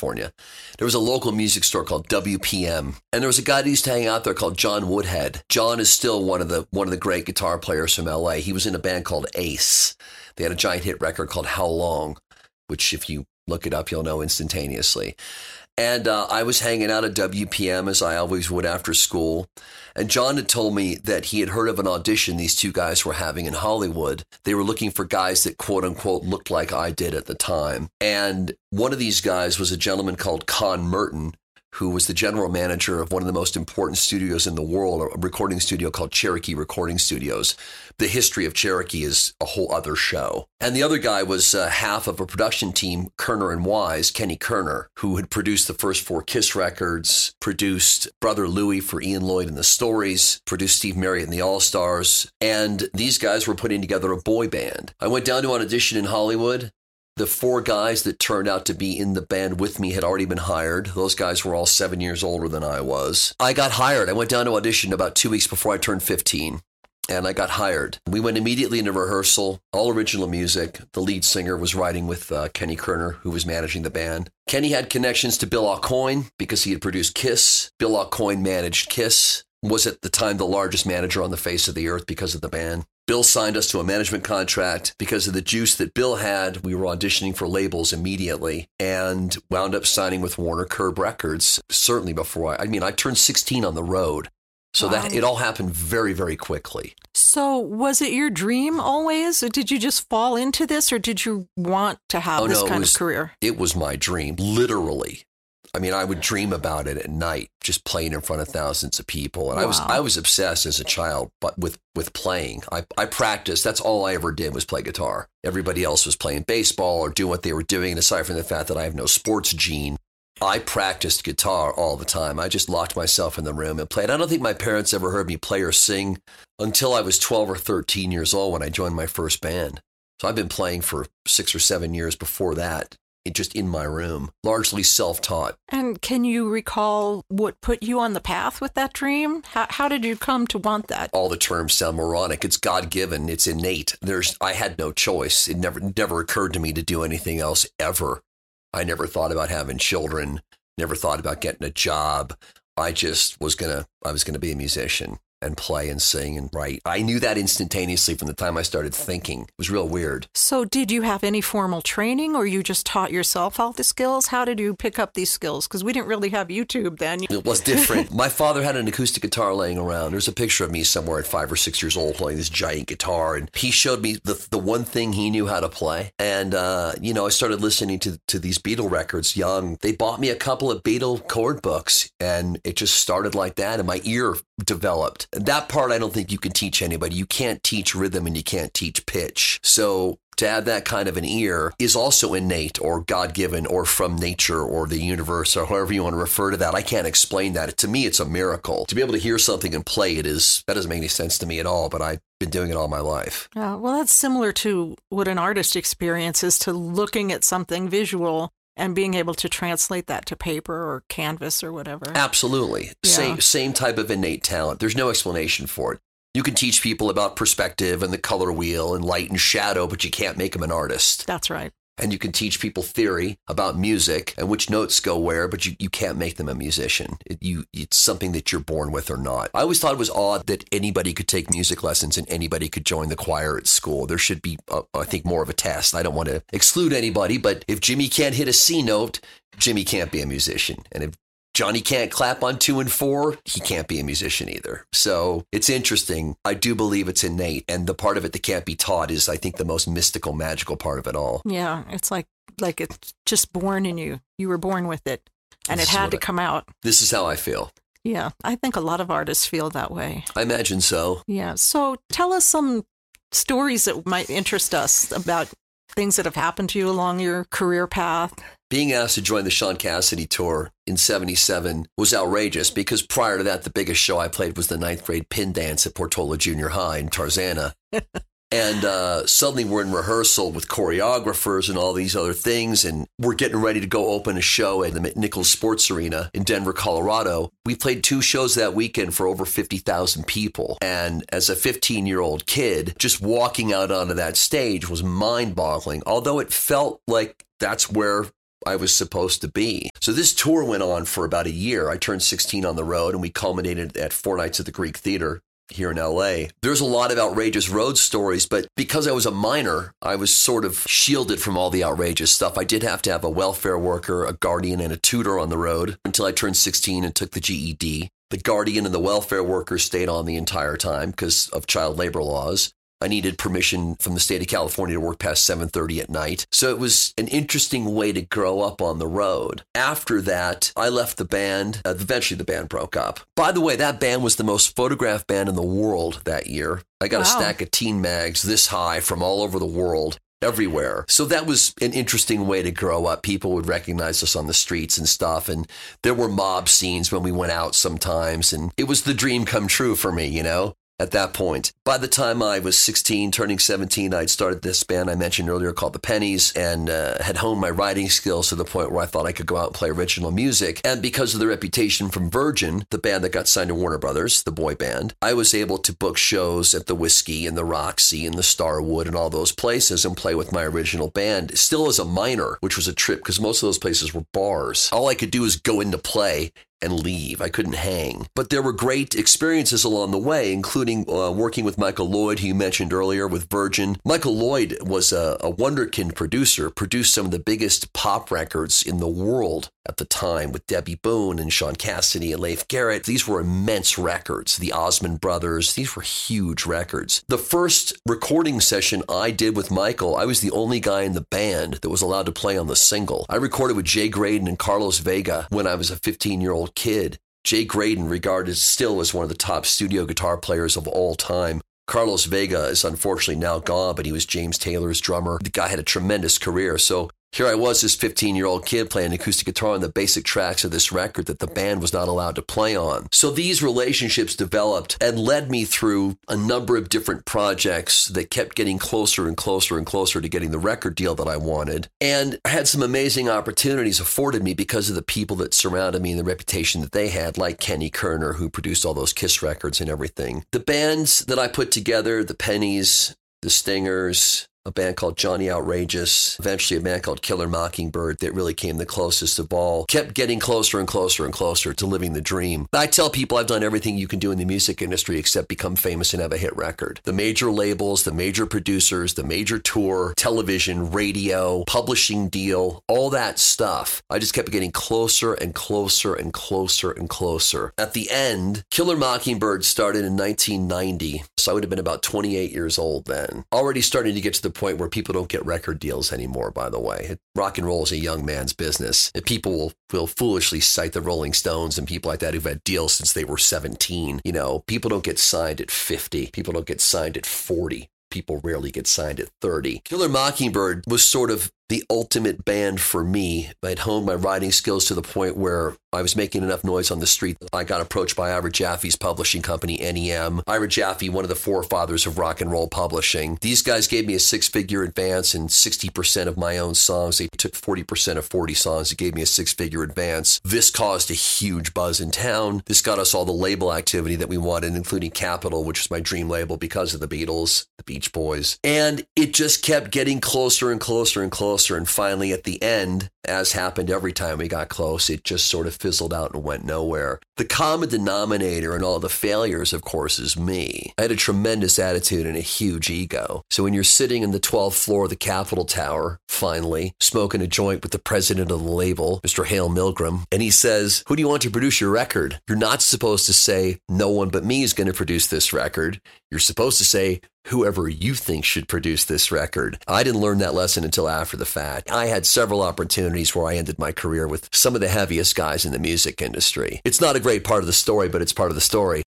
California. There was a local music store called WPM, and there was a guy that used to hang out there called John Woodhead. John is still one of the great guitar players from LA. He was in a band called Ace. They had a giant hit record called How Long, which if you look it up, you'll know instantaneously. And I was hanging out at WPM, as I always would after school. And John had told me that he had heard of an audition these two guys were having in Hollywood. They were looking for guys that, quote unquote, looked like I did at the time. And one of these guys was a gentleman called Con Merton, who was the general manager of one of the most important studios in the world, a recording studio called Cherokee Recording Studios. The history of Cherokee is a whole other show. And the other guy was half of a production team, Kerner and Wise, Kenny Kerner, who had produced the first 4 Kiss records, produced Brother Louie for Ian Lloyd and the Stories, produced Steve Marriott and the All-Stars. And these guys were putting together a boy band. I went down to an audition in Hollywood. The 4 guys that turned out to be in the band with me had already been hired. Those guys were all 7 years older than I was. I got hired. I went down to audition about 2 weeks before I turned 15, and I got hired. We went immediately into rehearsal, all original music. The lead singer was writing with Kenny Kerner, who was managing the band. Kenny had connections to Bill Aucoin because he had produced Kiss. Bill Aucoin managed Kiss, was at the time the largest manager on the face of the earth because of the band. Bill signed us to a management contract. Because of the juice that Bill had, we were auditioning for labels immediately and wound up signing with Warner Curb Records, certainly before I turned 16 on the road. So Wow. that it all happened very, very quickly. So was it your dream always? Or did you just fall into this, or did you want to have this kind of career? It was my dream, literally. I would dream about it at night, just playing in front of thousands of people. And Wow. I was obsessed as a child, but with playing. I practiced. That's all I ever did was play guitar. Everybody else was playing baseball or doing what they were doing. And aside from the fact that I have no sports gene, I practiced guitar all the time. I just locked myself in the room and played. I don't think my parents ever heard me play or sing until I was 12 or 13 years old when I joined my first band. So I've been playing for 6 or 7 years before that. Just in my room, largely self-taught. And can you recall what put you on the path with that dream? How did you come to want that? All the terms sound moronic. It's God-given. It's innate. I had no choice. It never occurred to me to do anything else ever. I never thought about having children, never thought about getting a job. I just was gonna be a musician and play and sing and write. I knew that instantaneously from the time I started thinking. It was real weird. So did you have any formal training, or you just taught yourself all the skills? How did you pick up these skills? Because we didn't really have YouTube then. It was different. My father had an acoustic guitar laying around. There's a picture of me somewhere at 5 or 6 years old playing this giant guitar. And he showed me the one thing he knew how to play. And, I started listening to these Beatle records young. They bought me a couple of Beatle chord books, and it just started like that. And my ear developed. That part I don't think you can teach anybody. You can't teach rhythm and you can't teach pitch. So to have that kind of an ear is also innate or God-given or from nature or the universe or however you want to refer to that. I can't explain that. To me, it's a miracle. To be able to hear something and play it that doesn't make any sense to me at all, but I've been doing it all my life. Well, that's similar to what an artist experiences, to looking at something visual and being able to translate that to paper or canvas or whatever. Absolutely. Yeah. Same type of innate talent. There's no explanation for it. You can teach people about perspective and the color wheel and light and shadow, but you can't make them an artist. That's right. And you can teach people theory about music and which notes go where, but you can't make them a musician. It's something that you're born with or not. I always thought it was odd that anybody could take music lessons and anybody could join the choir at school. There should be, I think, more of a test. I don't want to exclude anybody, but if Jimmy can't hit a C note, Jimmy can't be a musician. And if Johnny can't clap on 2 and 4, he can't be a musician either. So it's interesting. I do believe it's innate. And the part of it that can't be taught is, I think, the most mystical, magical part of it all. Yeah, it's like it's just born in you. You were born with it, and it had to come out. This is how I feel. Yeah, I think a lot of artists feel that way. I imagine so. Yeah, so tell us some stories that might interest us about things that have happened to you along your career path. Being asked to join the Sean Cassidy tour in 77 was outrageous because prior to that, the biggest show I played was the 9th grade pin dance at Portola Junior High in Tarzana. And suddenly we're in rehearsal with choreographers and all these other things. And we're getting ready to go open a show at the Nichols Sports Arena in Denver, Colorado. We played 2 shows that weekend for over 50,000 people. And as a 15-year-old kid, just walking out onto that stage was mind-boggling. Although it felt like that's where I was supposed to be. So this tour went on for about a year. I turned 16 on the road, and we culminated at 4 nights at the Greek Theater here in LA. There's a lot of outrageous road stories, but because I was a minor, I was sort of shielded from all the outrageous stuff. I did have to have a welfare worker, a guardian, and a tutor on the road until I turned 16 and took the GED. The guardian and the welfare worker stayed on the entire time because of child labor laws. I needed permission from the state of California to work past 7:30 at night. So it was an interesting way to grow up on the road. After that, I left the band. Eventually, the band broke up. By the way, that band was the most photographed band in the world that year. I got a stack of teen mags this high from all over the world, everywhere. So that was an interesting way to grow up. People would recognize us on the streets and stuff. And there were mob scenes when we went out sometimes. And it was the dream come true for me, you know? At that point. By the time I was 16, turning 17, I'd started this band I mentioned earlier called the Pennies and had honed my writing skills to the point where I thought I could go out and play original music. And because of the reputation from Virgin, the band that got signed to Warner Brothers, the boy band, I was able to book shows at the Whiskey and the Roxy and the Starwood and all those places and play with my original band, still as a minor, which was a trip because most of those places were bars. All I could do was go into play and leave. I couldn't hang. But there were great experiences along the way, including working with Michael Lloyd, who you mentioned earlier with Virgin. Michael Lloyd was a wonderkind producer, produced some of the biggest pop records in the world at the time with Debbie Boone and Sean Cassidy and Leif Garrett. These were immense records. The Osmond Brothers, these were huge records. The first recording session I did with Michael, I was the only guy in the band that was allowed to play on the single. I recorded with Jay Graydon and Carlos Vega when I was a 15-year-old kid. Jay Graydon, regarded still as one of the top studio guitar players of all time. Carlos Vega is unfortunately now gone, but he was James Taylor's drummer. The guy had a tremendous career. So here I was, this 15-year-old kid playing acoustic guitar on the basic tracks of this record that the band was not allowed to play on. So these relationships developed and led me through a number of different projects that kept getting closer and closer and closer to getting the record deal that I wanted. And I had some amazing opportunities afforded me because of the people that surrounded me and the reputation that they had, like Kenny Kerner, who produced all those Kiss records and everything. The bands that I put together, the Pennies, the Stingers, a band called Johnny Outrageous, eventually a band called Killer Mockingbird that really came the closest of all, kept getting closer and closer and closer to living the dream. I tell people I've done everything you can do in the music industry except become famous and have a hit record. The major labels, the major producers, the major tour, television, radio, publishing deal, all that stuff. I just kept getting closer and closer and closer and closer. At the end, Killer Mockingbird started in 1990, so I would have been about 28 years old then. Already starting to get to the point where people don't get record deals anymore, by the way. Rock and roll is a young man's business. And people will foolishly cite the Rolling Stones and people like that who've had deals since they were 17. You know, people don't get signed at 50. People don't get signed at 40. People rarely get signed at 30. Killer Mockingbird was sort of the ultimate band for me. I'd honed my writing skills to the point where I was making enough noise on the street. I got approached by Ira Jaffe's publishing company, NEM. Ira Jaffe, one of the forefathers of rock and roll publishing. These guys gave me a 6-figure advance and 60% of my own songs. They took 40% of 40 songs. They gave me a 6-figure advance. This caused a huge buzz in town. This got us all the label activity that we wanted, including Capitol, which was my dream label because of the Beatles, the Beach Boys. And it just kept getting closer and closer and closer. And finally, at the end, as happened every time we got close, it just sort of fizzled out and went nowhere. The common denominator in all the failures, of course, is me. I had a tremendous attitude and a huge ego. So when you're sitting in the 12th floor of the Capitol Tower, finally, smoking a joint with the president of the label, Mr. Hale Milgram, and he says, "Who do you want to produce your record?" You're not supposed to say, "No one but me is going to produce this record." You're supposed to say, "Whoever you think should produce this record." I didn't learn that lesson until after the fact. I had several opportunities where I ended my career with some of the heaviest guys in the music industry. It's not a great part of the story, but it's part of the story.